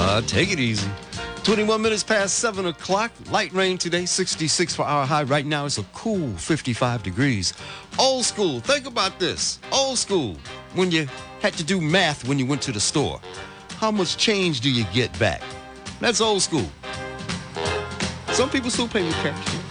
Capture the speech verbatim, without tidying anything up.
Uh, take it easy. twenty-one minutes past seven o'clock. Light rain today, sixty-six for our high. Right now, it's a cool fifty-five degrees. Old school. Think about this. Old school. When you had to do math when you went to the store. How much change do you get back? That's old school. Some people still pay with cash.